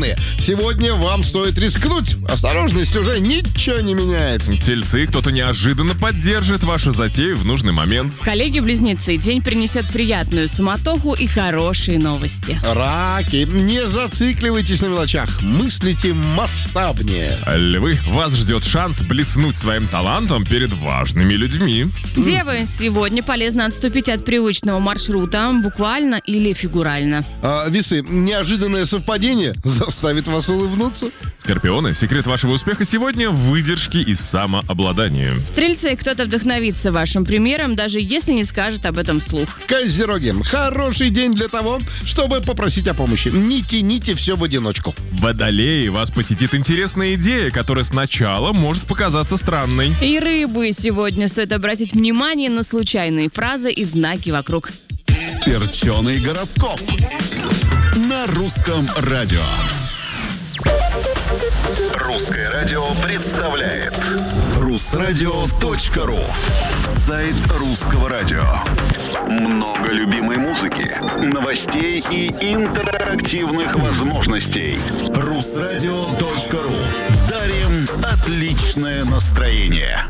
Скорпионы, сегодня вам стоит рискнуть. Осторожность уже ничего не меняет. Тельцы, кто-то неожиданно поддержит вашу затею в нужный момент. Коллеги-близнецы, день принесет приятную суматоху и хорошие новости. Раки, не зацикливайтесь на мелочах, мыслите масштабнее. Львы, вас ждет шанс блеснуть своим талантом перед важными людьми. Девы, сегодня полезно отступить от привычного маршрута, буквально или фигурально. Весы, неожиданное совпадение заставит вас улыбнуться. Скорпионы, секрет вашего успеха сегодня в выдержке и самообладании. Стрельцы, кто-то вдохновится вашим примером, даже если не скажет об этом вслух. Козероги, хороший день для того, чтобы попросить о помощи. Не тяните все в одиночку. Водолеи, вас посетит интересная идея, которая сначала может показаться странной. И рыбы, сегодня стоит обратить внимание на случайные фразы и знаки вокруг. Перченый гороскоп на русском радио. Русское радио представляет Rusradio.ru. Сайт русского радио. много любимой музыки, новостей и интерактивных возможностей. Rusradio.ru. Дарим отличное настроение.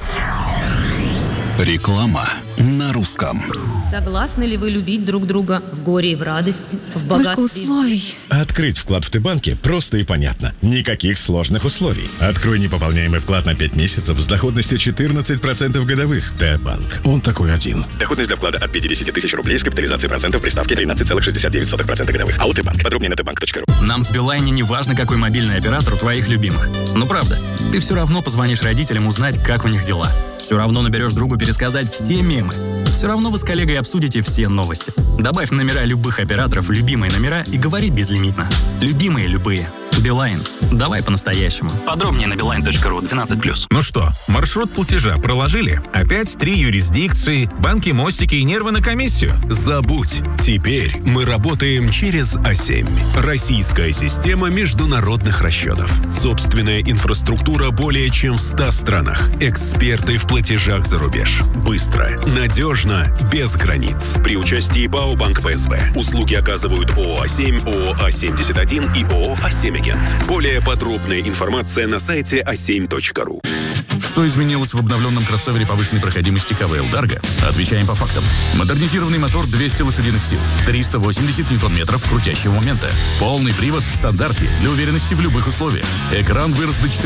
Реклама на русском. Согласны ли вы любить друг друга в горе и в радости, в Столько богатстве? условий. Открыть вклад в Т-банке просто и понятно. Никаких сложных условий. Открой непополняемый вклад на 5 месяцев с доходностью 14% годовых. Т-банк. Он такой один. Доходность для вклада от 50 тысяч рублей с капитализацией процентов при ставке 13,69% годовых. АО Т-банк. Подробнее на tbank.ru. Нам в Билайне не важно, какой мобильный оператор у твоих любимых. Но правда, ты все равно позвонишь родителям узнать, как у них дела. Все равно наберешь другу пересказать все мемы. Все равно вы с коллегой обсудите все новости. Добавь номера любых операторов в любимые номера и говори безлимитно. Любимые любые. Билайн. Давай по-настоящему. Подробнее на beeline.ru 12+. Ну что, маршрут платежа проложили? Опять 3 юрисдикции, банки, мостики и нервы на комиссию? Забудь. Теперь мы работаем через А7. Российская система международных расчетов. Собственная инфраструктура более чем в 100 странах. Эксперты в платежах за рубеж. Быстро, надежно, без границ. При участии ПАО «Банк ПСБ». Услуги оказывают ООО А7, ООО А71 и ООО А7. Более подробная информация на сайте a7.ru. Что изменилось в обновленном кроссовере повышенной проходимости ХВЛ Дарго? Отвечаем по фактам. Модернизированный мотор 200 лошадиных сил, 380 ньютон-метров крутящего момента. Полный привод в стандарте для уверенности в любых условиях. Экран вырос до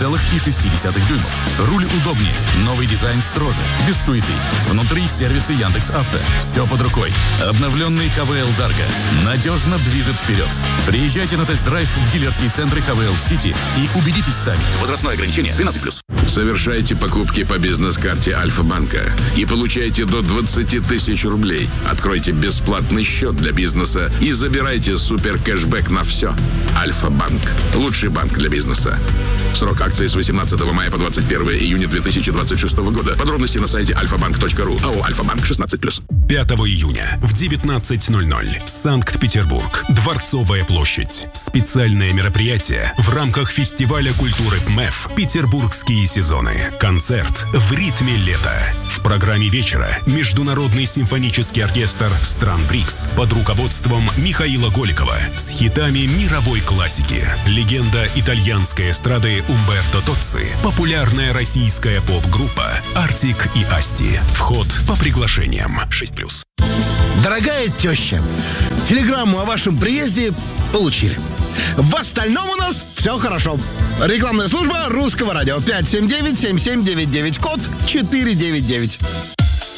14,6 дюймов. Руль удобнее, новый дизайн строже, без суеты. Внутри сервисы Яндекс.Авто. Все под рукой. Обновленный ХВЛ Дарго надежно движет вперед. Приезжайте на тест-драйв в дилерские центры ХВЛ Сити и убедитесь сами. Возрастное ограничение 13+. Совершайте покупки по бизнес-карте Альфа-банка и получайте до 20 тысяч рублей. Откройте бесплатный счет для бизнеса и забирайте супер кэшбэк на все. Альфа-банк. Лучший банк для бизнеса. Срок акции с 18 мая по 21 июня 2026 года. Подробности на сайте alfabank.ru. АО «Альфа-банк» 16+. 5 июня в 19:00. Санкт-Петербург. Дворцовая площадь. Специальное мероприятие в рамках фестиваля культуры ПМЭФ «Петербургские сезоны». Концерт в ритме лета. В программе вечера Международный симфонический оркестр стран БРИКС под руководством Михаила Голикова с хитами мировой классики. Легенда итальянской эстрады Умберто Тоцци. Популярная российская поп-группа Артик и Асти. Вход по приглашениям 6+. Дорогая теща, телеграмму о вашем приезде получили. В остальном у нас все хорошо. Рекламная служба Русского радио 579-7799, код 499.